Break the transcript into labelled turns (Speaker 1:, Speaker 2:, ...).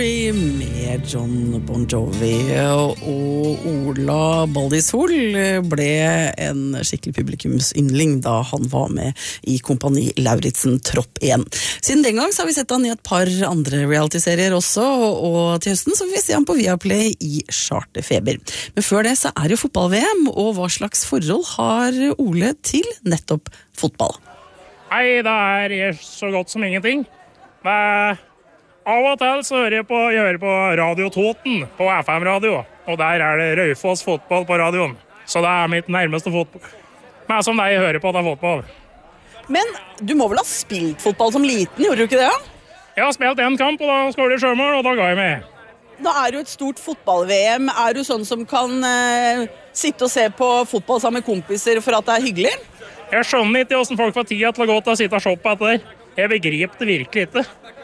Speaker 1: Med John Bon Jovi og Ola Baldisol ble en skikkelig publikumsyndling da han var med i Kompani Lauritzen Tropp 1. Siden den gang så har vi sett han i et par andre reality-serier også, og til høsten så får vi se han på Viaplay i Charterfeber. Men før det så er det fotball-VM, og hva slags forhold har Ole til nettopp fotball?
Speaker 2: Nei, det er så godt som ingenting. Av og til så hører jeg på Radio Toten på FM-radio, og der er det Raufoss fotball på radioen. Så det er mitt nærmeste fotball. Men som deg hører på, det er fotball.
Speaker 1: Men du må vel ha spilt fotball som liten, gjorde du ikke det?
Speaker 2: Jeg har spilt en kamp, og da skåret jeg sjømål, og da ga jeg med.
Speaker 1: Da er det jo et stort fotball-VM. Er du sånn som kan sitte og se på fotball sammen med kompiser for at det er hyggelig?
Speaker 2: Jeg skjønner ikke hvordan folk får tid til å gå til å sitte og shoppe etter. Jeg begriper det virkelig ikke.